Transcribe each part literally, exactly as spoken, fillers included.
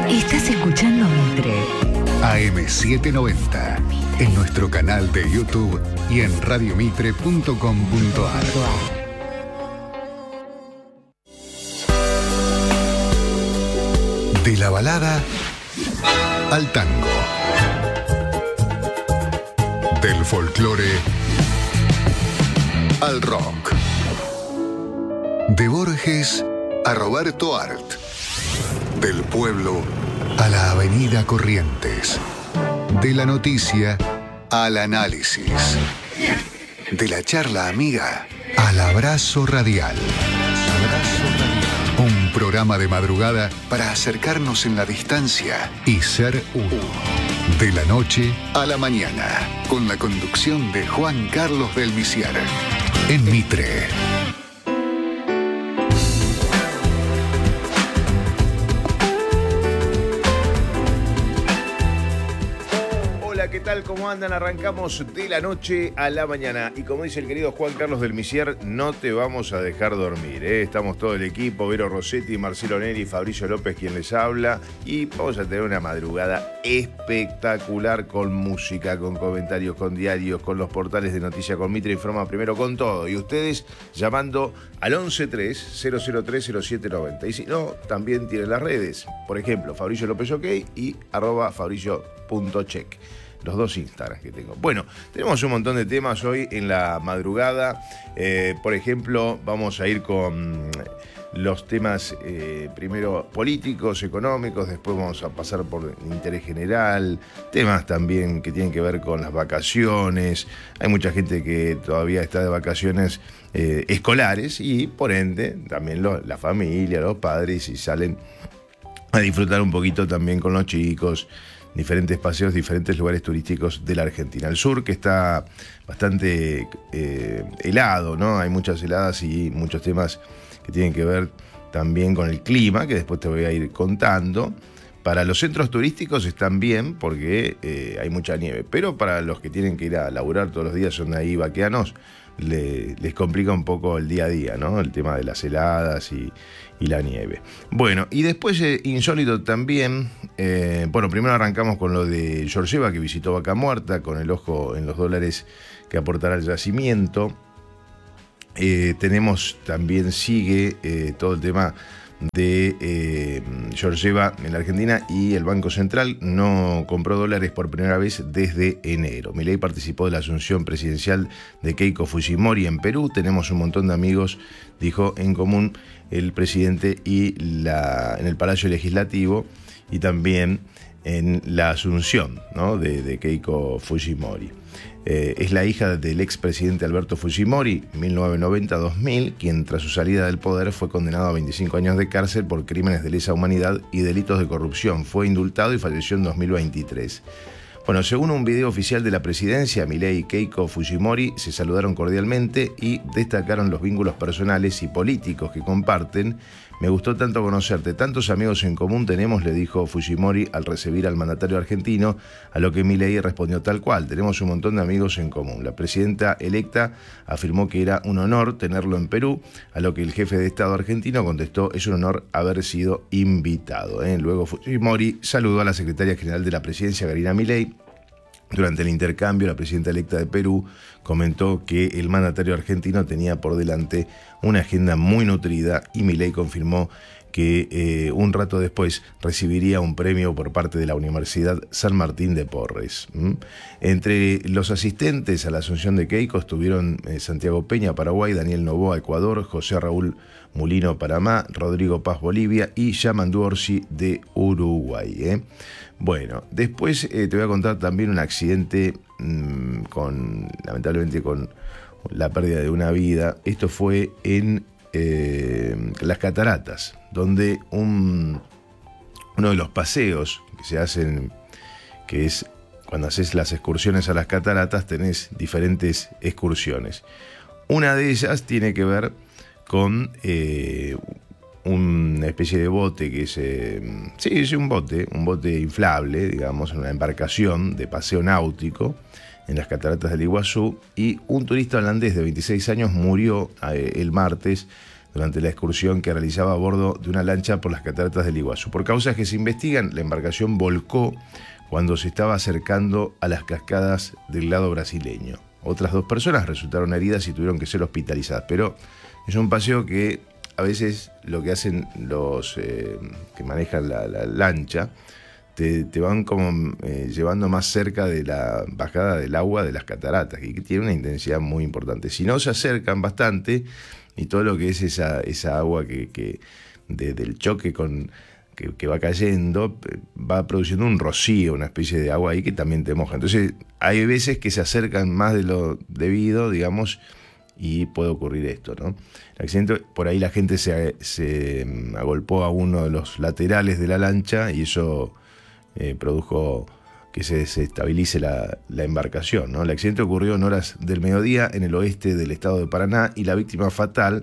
Estás escuchando Mitre. A M setecientos noventa. En nuestro canal de YouTube y en radiomitre punto com punto a r. De la balada al tango. Del folclore al rock. De Borges a Roberto Art. Del pueblo a la avenida Corrientes. De la noticia al análisis. De la charla amiga al abrazo radial. Abrazo radial. Un programa de madrugada para acercarnos en la distancia y ser uno. De la noche a la mañana, con la conducción de Juan Carlos del Misier. En Mitre. ¿Qué tal? ¿Cómo andan? Arrancamos de la noche a la mañana. Y como dice el querido Juan Carlos del Misier, no te vamos a dejar dormir, ¿eh? Estamos todo el equipo, Vero Rossetti, Marcelo Neri, Fabricio López quien les habla. Y vamos a tener una madrugada espectacular con música, con comentarios, con diarios, con los portales de Noticias con Mitre Informa Primero, con todo. Y ustedes llamando al once tres cero cero tres cero siete noventa. Y si no, también tienen las redes. Por ejemplo, Fabricio López OK y arroba fabricio.check. Los dos Instagrams que tengo. Bueno, tenemos un montón de temas hoy en la madrugada. Eh, por ejemplo, vamos a ir con los temas eh, primero políticos, económicos, después vamos a pasar por interés general, temas también que tienen que ver con las vacaciones. Hay mucha gente que todavía está de vacaciones eh, escolares y por ende también lo, la familia, los padres, y salen a disfrutar un poquito también con los chicos. Diferentes paseos, diferentes lugares turísticos de la Argentina. El sur, que está bastante eh, helado, ¿no? Hay muchas heladas y muchos temas que tienen que ver también con el clima, que después te voy a ir contando. Para los centros turísticos están bien, porque eh, hay mucha nieve, pero para los que tienen que ir a laburar todos los días, son ahí vaqueanos, le, les complica un poco el día a día, ¿no? El tema de las heladas y, y la nieve. Bueno, y después eh, insólito también, eh, bueno, primero arrancamos con lo de Georgieva, que visitó Vaca Muerta, con el ojo en los dólares que aportará el yacimiento. Eh, tenemos también, sigue eh, todo el tema de eh, Georgieva en la Argentina, y el Banco Central no compró dólares por primera vez desde enero. Milei participó de la asunción presidencial de Keiko Fujimori en Perú. Tenemos un montón de amigos, dijo, en común el presidente y la, en el Palacio Legislativo, y también en la asunción, ¿no? de, de Keiko Fujimori. Eh, es la hija del expresidente Alberto Fujimori, mil novecientos noventa a dos mil, quien tras su salida del poder fue condenado a veinticinco años de cárcel por crímenes de lesa humanidad y delitos de corrupción. Fue indultado y falleció en dos mil veintitrés. Bueno, según un video oficial de la presidencia, Milei y Keiko Fujimori se saludaron cordialmente y destacaron los vínculos personales y políticos que comparten. Me gustó tanto conocerte, tantos amigos en común tenemos, le dijo Fujimori al recibir al mandatario argentino, a lo que Milei respondió tal cual: tenemos un montón de amigos en común. La presidenta electa afirmó que era un honor tenerlo en Perú, a lo que el jefe de Estado argentino contestó: es un honor haber sido invitado. ¿eh? Luego Fujimori saludó a la secretaria general de la presidencia, Karina Milei. Durante el intercambio, la presidenta electa de Perú comentó que el mandatario argentino tenía por delante una agenda muy nutrida, y Milei confirmó que eh, un rato después recibiría un premio por parte de la Universidad San Martín de Porres. ¿Mm? Entre los asistentes a la asunción de Keiko estuvieron eh, Santiago Peña, Paraguay, Daniel Noboa, Ecuador, José Raúl Mulino, Panamá, Rodrigo Paz, Bolivia, y Yamandu Orsi de Uruguay. ¿eh? Bueno, después eh, te voy a contar también un accidente mmm, con, lamentablemente, con la pérdida de una vida. Esto fue en eh, las Cataratas, donde un, uno de los paseos que se hacen, que es cuando haces las excursiones a las cataratas, tenés diferentes excursiones. Una de ellas tiene que ver con eh, una especie de bote que es, eh, sí, es un bote, un bote inflable, digamos, una embarcación de paseo náutico en las cataratas del Iguazú, y un turista holandés de veintiséis años murió eh, el martes durante la excursión que realizaba a bordo de una lancha por las cataratas del Iguazú. Por causas que se investigan, la embarcación volcó cuando se estaba acercando a las cascadas del lado brasileño. Otras dos personas resultaron heridas y tuvieron que ser hospitalizadas, pero es un paseo que a veces lo que hacen los eh, que manejan la, la lancha, te, te van como eh, llevando más cerca de la bajada del agua de las cataratas, y que tiene una intensidad muy importante. Si no, se acercan bastante y todo lo que es esa, esa agua que, que de, del choque con... Que, que va cayendo, va produciendo un rocío, una especie de agua ahí que también te moja. Entonces hay veces que se acercan más de lo debido, digamos, y puede ocurrir esto, ¿no? El accidente, por ahí la gente se, se agolpó a uno de los laterales de la lancha y eso eh, produjo que se desestabilice la, la embarcación, ¿no? El accidente ocurrió en horas del mediodía en el oeste del estado de Paraná y la víctima fatal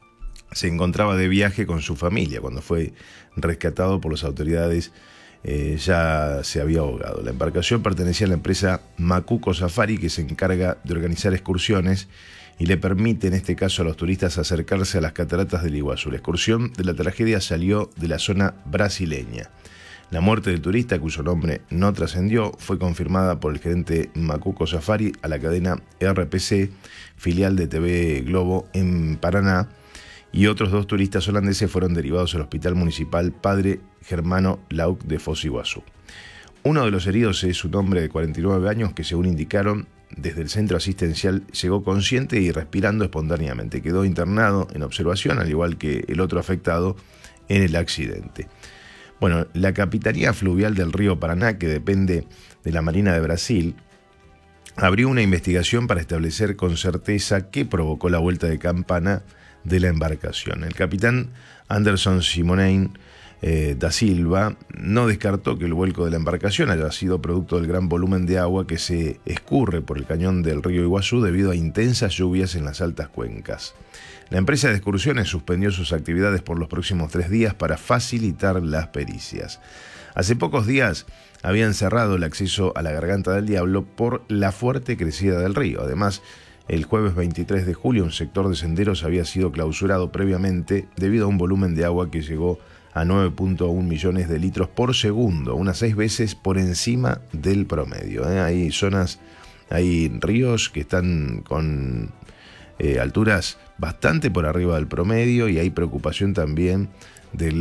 se encontraba de viaje con su familia. Cuando fue rescatado por las autoridades, eh, ya se había ahogado. La embarcación pertenecía a la empresa Macuco Safari, que se encarga de organizar excursiones y le permite, en este caso, a los turistas acercarse a las cataratas del Iguazú. La excursión de la tragedia salió de la zona brasileña. La muerte del turista, cuyo nombre no trascendió, fue confirmada por el gerente Macuco Safari a la cadena R P C, filial de T V Globo en Paraná, y otros dos turistas holandeses fueron derivados al Hospital Municipal Padre Germano Lauc de Foz do Iguazú. Uno de los heridos es un hombre de cuarenta y nueve años que, según indicaron desde el centro asistencial, llegó consciente y respirando espontáneamente. Quedó internado en observación, al igual que el otro afectado en el accidente. Bueno, la Capitanía Fluvial del Río Paraná, que depende de la Marina de Brasil, abrió una investigación para establecer con certeza qué provocó la vuelta de campana de la embarcación. El capitán Anderson Simonein eh, da Silva no descartó que el vuelco de la embarcación haya sido producto del gran volumen de agua que se escurre por el cañón del río Iguazú debido a intensas lluvias en las altas cuencas. La empresa de excursiones suspendió sus actividades por los próximos tres días para facilitar las pericias. Hace pocos días habían cerrado el acceso a la Garganta del Diablo por la fuerte crecida del río. Además, el jueves veintitrés de julio, un sector de senderos había sido clausurado previamente debido a un volumen de agua que llegó a nueve punto uno millones de litros por segundo, unas seis veces por encima del promedio. ¿eh? Hay zonas, hay ríos que están con eh, alturas bastante por arriba del promedio y hay preocupación también del